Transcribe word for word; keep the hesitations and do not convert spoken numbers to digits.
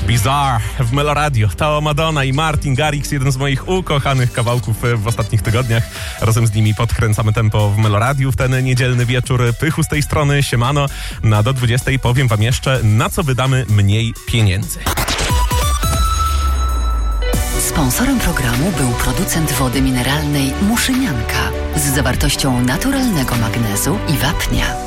Bizarre w Meloradio. Tao Madonna i Martin Garrix, jeden z moich ukochanych kawałków w ostatnich tygodniach. Razem z nimi podkręcamy tempo w Meloradiu w ten niedzielny wieczór. Pychu z tej strony, siemano. Na do dwudziestej powiem wam jeszcze, na co wydamy mniej pieniędzy. Sponsorem programu był producent wody mineralnej Muszynianka z zawartością naturalnego magnezu i wapnia.